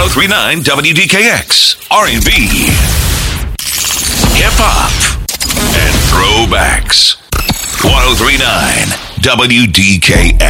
1039 WDKX, R&B, hip hop, and throwbacks. 1039 WDKX.